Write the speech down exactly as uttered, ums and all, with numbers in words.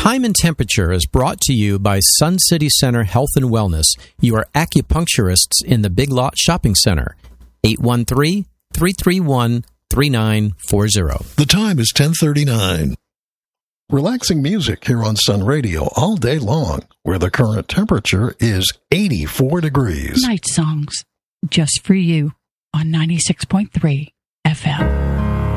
Time and Temperature is brought to you by Sun City Center Health and Wellness, your acupuncturists in the Big Lot Shopping Center. eight one three, three three one, three nine four zero. The time is ten thirty-nine. Relaxing music here on Sun Radio all day long, where the current temperature is eighty-four degrees. Night songs, just for you, on ninety-six point three F M.